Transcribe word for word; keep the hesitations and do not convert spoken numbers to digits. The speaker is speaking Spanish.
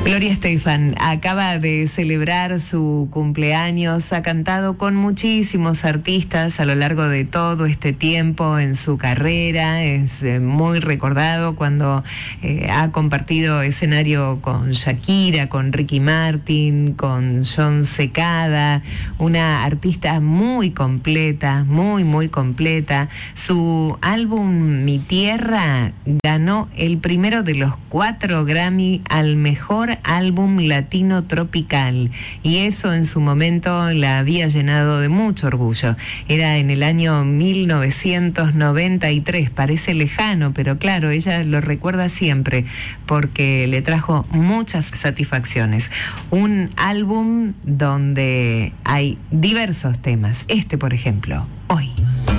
Gloria Estefan acaba de celebrar su cumpleaños, ha cantado con muchísimos artistas a lo largo de todo este tiempo en su carrera, es eh, muy recordado cuando eh, ha compartido escenario con Shakira, con Ricky Martin, con Jon Secada, una artista muy completa, muy muy completa. Su álbum Mi Tierra ganó el primero de los cuatro Grammy al mejor álbum latino tropical, y eso en su momento la había llenado de mucho orgullo. Era en el año mil novecientos noventa y tres, parece lejano, pero claro, ella lo recuerda siempre porque le trajo muchas satisfacciones. Un álbum donde hay diversos temas, este por ejemplo, Hoy.